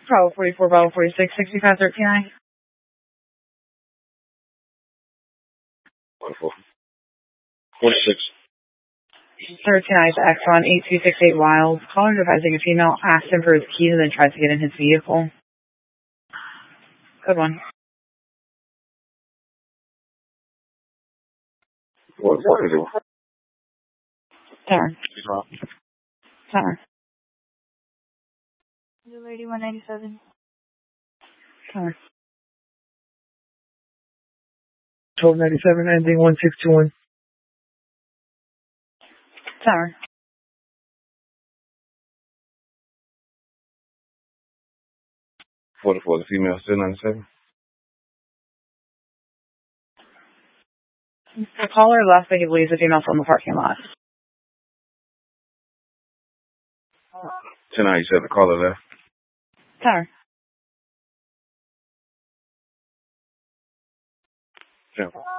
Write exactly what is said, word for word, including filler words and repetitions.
Bravo forty-four, Bravo forty-six, sixty-five thirteen. forty-four. forty-six. thirteen is Exxon eight two six eight Wild. Caller advising a female asked him for his keys and then tried to get in his vehicle. Good one. What, what is it? Tower. Tower. Lady one ninety-seven. Tower. twelve ninety-seven, ending one six two one. Tower. forty-four, the female, still ninety-seven. The caller left, but he believes the female from the parking lot. ten ninety-seven, the caller left. Tower. Yeah.